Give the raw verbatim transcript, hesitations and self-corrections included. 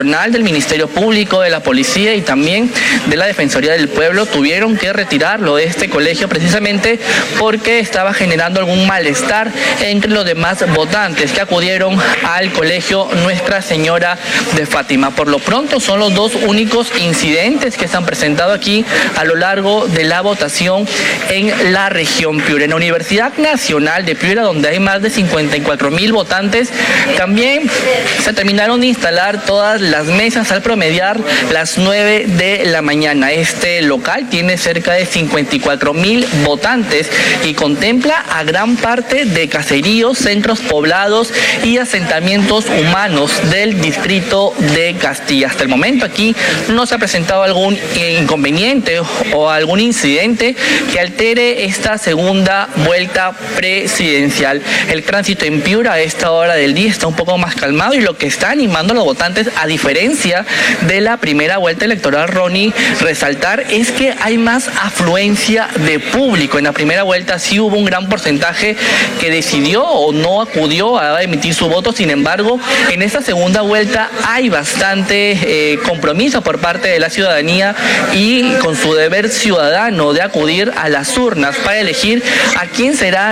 Del Ministerio Público, de la Policía y también de la Defensoría del Pueblo tuvieron que retirarlo de este colegio precisamente porque estaba generando algún malestar entre los demás votantes que acudieron al colegio Nuestra Señora de Fátima. Por lo pronto son los dos únicos incidentes que se han presentado aquí a lo largo de la votación en la región Piura. En la Universidad Nacional de Piura, donde hay más de cincuenta y cuatro mil votantes, también se terminaron de instalar todas las las mesas al promediar las nueve de la mañana. Este local tiene cerca de cincuenta y cuatro mil votantes y contempla a gran parte de caseríos, centros poblados y asentamientos humanos del distrito de Castilla. Hasta el momento aquí no se ha presentado algún inconveniente o algún incidente que altere esta segunda vuelta presidencial. El tránsito en Piura a esta hora del día está un poco más calmado y lo que está animando a los votantes a diferencia de la primera vuelta electoral, Ronnie, resaltar es que hay más afluencia de público. En la primera vuelta sí hubo un gran porcentaje que decidió o no acudió a emitir su voto. Sin embargo, en esta segunda vuelta hay bastante eh, compromiso por parte de la ciudadanía y con su deber ciudadano de acudir a las urnas para elegir a quién será